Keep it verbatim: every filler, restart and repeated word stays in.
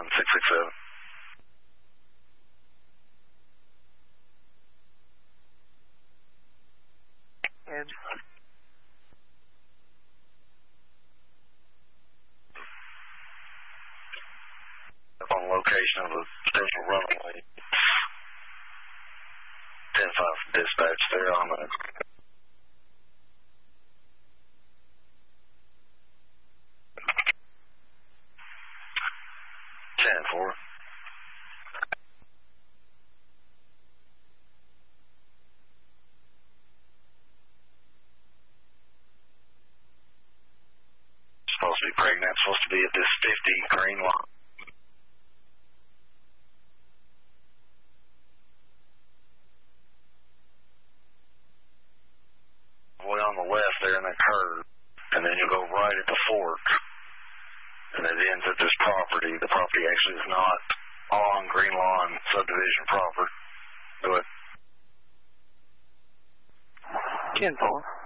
nine six six seven. Good. On location of a potential runaway. ten five dispatch there on the ten four. Supposed to be pregnant, supposed to be at this fifty green line. Way on the left there in that curve, and then you'll go right at the fork, and it ends at this property. The property actually is not on Green Lawn subdivision proper. Go ahead. ten four.